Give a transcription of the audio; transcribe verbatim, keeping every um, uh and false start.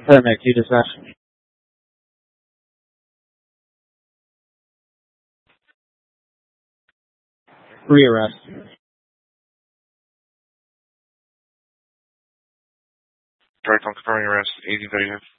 Paramedic, you dispatch. Rearrest. Direct on confirming arrest, eighteen thirty-five.